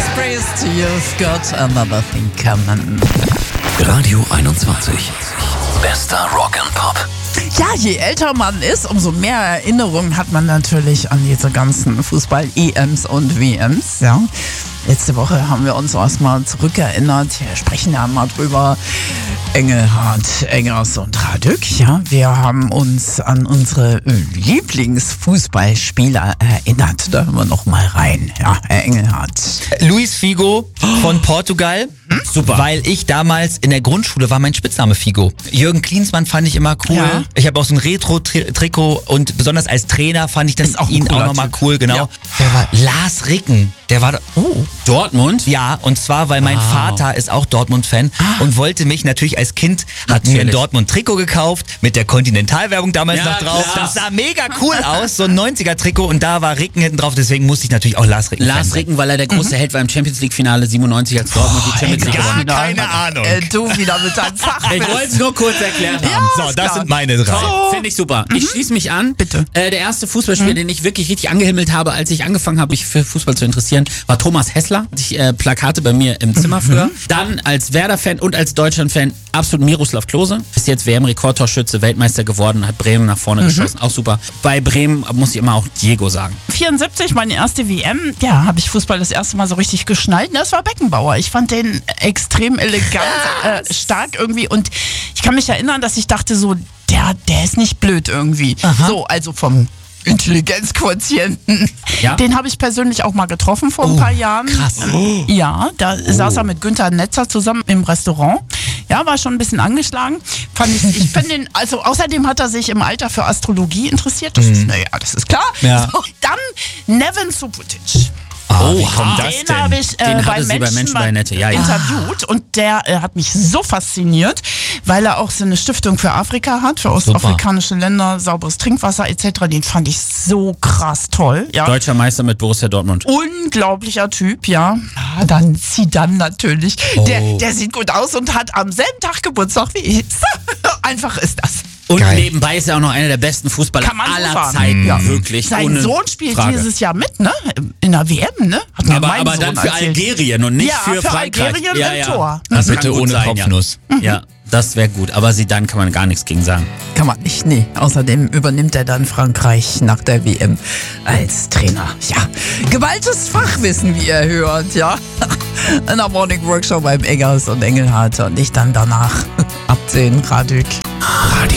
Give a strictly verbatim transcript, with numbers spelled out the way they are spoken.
Priest, you've got another thing coming. Radio einundzwanzig. Bester Rock and Pop. Ja, je älter man ist, umso mehr Erinnerungen hat man natürlich an diese ganzen Fußball-E Ms und W Ms. Ja. Letzte Woche haben wir uns erstmal zurückerinnert. Wir sprechen ja mal drüber. Engelhardt, Engers und Radück. Ja, wir haben uns an unsere Lieblingsfußballspieler erinnert. Da hören wir noch mal rein. Ja, Herr Engelhardt. Luis Figo von Portugal. Hm? Super. Weil ich damals in der Grundschule war mein Spitzname Figo. Jürgen Klinsmann fand ich immer cool. Ja. Ich habe auch so ein Retro-Trikot und besonders als Trainer fand ich dann auch ihn auch nochmal cool. Genau. Ja. Der war Lars Ricken. Der war oh. Dortmund? Ja, und zwar, weil mein wow. Vater ist auch Dortmund-Fan ah. und wollte mich natürlich als Kind, hat mir ein Dortmund-Trikot gekauft, mit der Continental-Werbung damals ja, noch drauf. Klar. Das sah mega cool aus, so ein neunziger-Trikot und da war Ricken hinten drauf, deswegen musste ich natürlich auch Lars Ricken Lars Ricken, weil er der große mhm. Held war im Champions-League-Finale siebenundneunzig, als Dortmund oh, die Champions League gewonnen hat. Keine Ahnung. Äh, du wieder mit deinem Fach. Ich wollte es nur kurz erklären haben. Ja, so, das klar. sind meine drei. So. Finde ich super. Mhm. Ich schließe mich an. Bitte. Äh, der erste Fußballspieler, mhm. den ich wirklich richtig angehimmelt habe, als ich angefangen habe, mich für Fußball zu interessieren, war Thomas Hessler. Ich, äh, Plakate bei mir im Zimmer früher. Mhm. Dann als Werder-Fan und als Deutschland-Fan absolut Miroslav Klose. Ist jetzt W M-Rekordtorschütze, Weltmeister geworden, hat Bremen nach vorne mhm. geschossen. Auch super. Bei Bremen muss ich immer auch Diego sagen. vierundsiebzig, meine erste W M. Ja, habe ich Fußball das erste Mal so richtig geschnallt. Das war Beckenbauer. Ich fand den extrem elegant, äh, stark irgendwie. Und ich kann mich erinnern, dass ich dachte so, der, der ist nicht blöd irgendwie. Aha. So, also vom Intelligenzquotienten. Ja? Den habe ich persönlich auch mal getroffen vor oh, ein paar Jahren. Krass. Oh. Ja, da oh. saß er mit Günther Netzer zusammen im Restaurant. Ja, war schon ein bisschen angeschlagen. Fand ich, ich finde ihn, also außerdem hat er sich im Alter für Astrologie interessiert. Das mhm. ist, naja, das ist klar. Ja. So, dann Neven Subotic. Oh, wie kommt das den denn? habe ich äh, den bei, hatte sie bei Menschen bei Nette ja, ja. interviewt und der äh, hat mich so fasziniert, weil er auch so eine Stiftung für Afrika hat, für ostafrikanische Länder, sauberes Trinkwasser et cetera. Den fand ich so krass toll. Ja. Deutscher Meister mit Borussia Dortmund. Unglaublicher Typ, ja. ja dann Zidane natürlich. Oh. Der, der sieht gut aus und hat am selben Tag Geburtstag wie ich. Einfach ist das. Und Geil. nebenbei ist er auch noch einer der besten Fußballer aller Zeiten. Ja. Wirklich. Sein ohne Sohn spielt Frage. dieses Jahr mit, ne? In der W M, ne? Hat aber aber dann für erzählt. Algerien und nicht ja, für, für Frankreich. Algerien ja, im ja. Tor. Das Das bitte ohne sein, Kopfnuss. Ja, ja das wäre gut. Aber Zidane kann man gar nichts gegen sagen. Kann man nicht, nee. Außerdem übernimmt er dann Frankreich nach der W M als Trainer. Ja, geballtes Fachwissen, wie ihr hört, ja. In der Morning Workshop beim Eggers und Engelhardt und ich dann danach ab zehn Radück. Radio